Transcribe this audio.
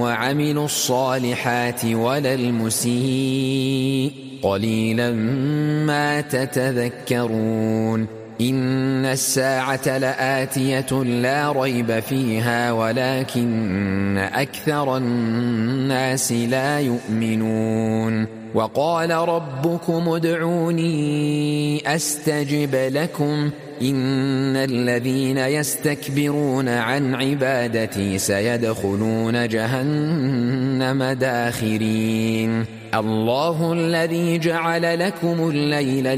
وعملوا الصالحات ولا المسيء قليلا ما تتذكرون إن الساعة لآتية لا ريب فيها ولكن أكثر الناس لا يؤمنون وقال ربكم ادعوني أستجب لكم إن الذين يستكبرون عن عبادتي سيدخلون جهنم داخرين الله الذي جعل لكم الليل